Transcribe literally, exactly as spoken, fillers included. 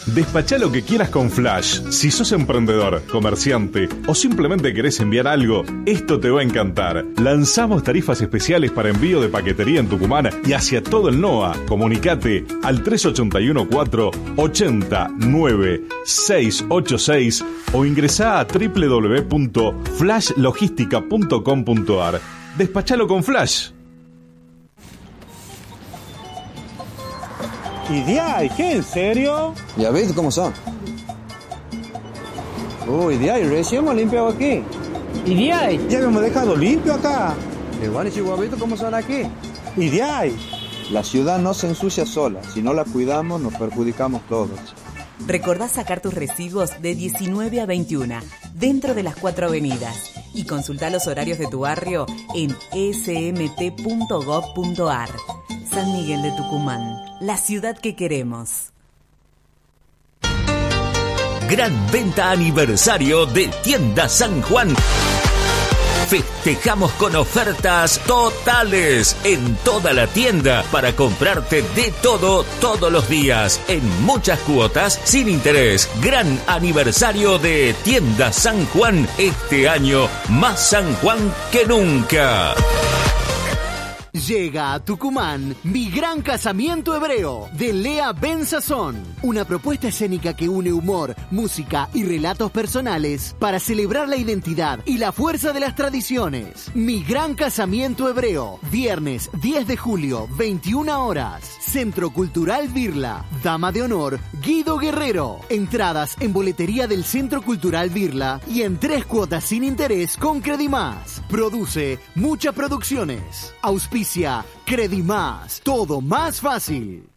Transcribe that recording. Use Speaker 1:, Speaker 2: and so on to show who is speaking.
Speaker 1: Despachá lo que quieras con Flash. Si sos emprendedor, comerciante o simplemente querés enviar algo, esto te va a encantar. Lanzamos tarifas especiales para envío de paquetería en Tucumán y hacia todo el NOA. Comunicate al tres ocho uno cuatro ocho cero nueve seis ocho seis o ingresá a doble u doble u doble u punto flash logística punto com punto a r. Despachalo con Flash.
Speaker 2: ¿Y de ahí? ¿Qué? ¿En serio?
Speaker 3: Ya ves cómo son. Uy, de ahí, recién hemos limpiado aquí.
Speaker 2: ¿Y de ahí? Ya hemos dejado limpio acá.
Speaker 3: Igual y Chihuahuito, ¿cómo son aquí?
Speaker 2: ¿Y de ahí?
Speaker 3: La ciudad no se ensucia sola. Si no la cuidamos, nos perjudicamos todos.
Speaker 4: Recordá sacar tus residuos de diecinueve a veintiuna, dentro de las cuatro avenidas. Y consultá los horarios de tu barrio en s m t punto gov punto a r. San Miguel de Tucumán, la ciudad que queremos.
Speaker 5: Gran venta aniversario de Tienda San Juan. Festejamos con ofertas totales en toda la tienda para comprarte de todo todos los días en muchas cuotas sin interés. Gran aniversario de Tienda San Juan, este año más San Juan que nunca.
Speaker 6: Llega a Tucumán Mi Gran Casamiento Hebreo de Lea Ben Sazón, una propuesta escénica que une humor, música y relatos personales para celebrar la identidad y la fuerza de las tradiciones. Mi Gran Casamiento Hebreo, viernes diez de julio, veintiuna horas, Centro Cultural Birla, Dama de Honor Guido Guerrero. Entradas en boletería del Centro Cultural Birla y en tres cuotas sin interés con Credimás. Produce Muchas Producciones. Auspicia Credimás, todo más fácil.